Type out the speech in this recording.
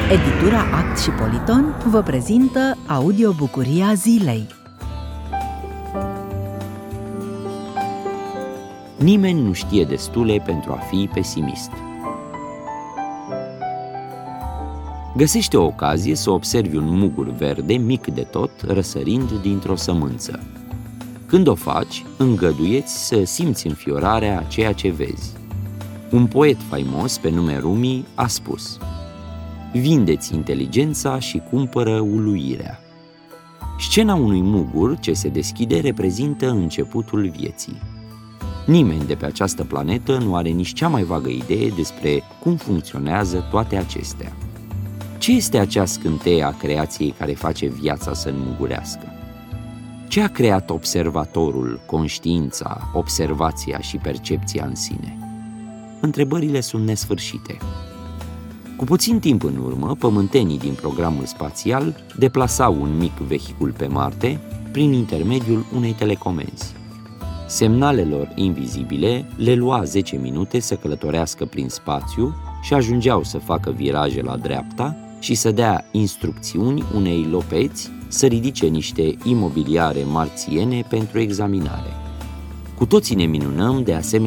Editura Act și Politon vă prezintă audiobucuria zilei. Nimeni nu știe destule pentru a fi pesimist. Găsește o ocazie să observi un mugur verde, mic de tot, răsărind dintr-o sămânță. Când o faci, îngăduieți să simți înfiorarea a ceea ce vezi. Un poet faimos pe nume Rumi a spus: vindeți inteligența și cumpără uluirea. Scena unui mugur ce se deschide reprezintă începutul vieții. Nimeni de pe această planetă nu are nici cea mai vagă idee despre cum funcționează toate acestea. Ce este acea scânteie a creației care face viața să înmugurească? Ce a creat observatorul, conștiința, observația și percepția în sine? Întrebările sunt nesfârșite. Cu puțin timp în urmă, pământenii din programul spațial deplasau un mic vehicul pe Marte prin intermediul unei telecomenzi. Semnalelor invizibile le lua 10 minute să călătorească prin spațiu și ajungeau să facă viraje la dreapta și să dea instrucțiuni unei lopeți să ridice niște imobiliare marțiene pentru examinare. Cu toții ne minunăm de asemenea